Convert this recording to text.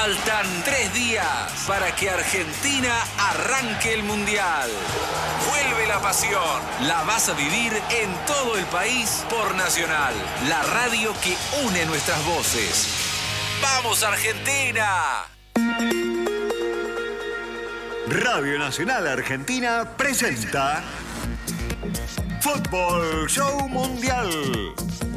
Faltan 3 días para que Argentina arranque el Mundial. Vuelve la pasión. La vas a vivir en todo el país por Nacional, la radio que une nuestras voces. ¡Vamos, Argentina! Radio Nacional Argentina presenta Fútbol Show Mundial.